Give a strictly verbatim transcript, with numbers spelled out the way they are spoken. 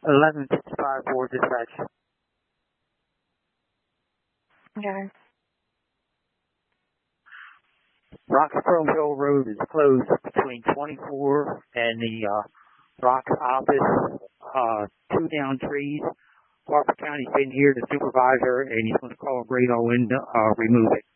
eleven fifty-five for dispatch. Okay. Roxborough Hill Road is closed between twenty-four and the uh, Rock office. Uh, two down trees. Harper County's been here, the supervisor, and he's going to call a Grado in to uh, remove it.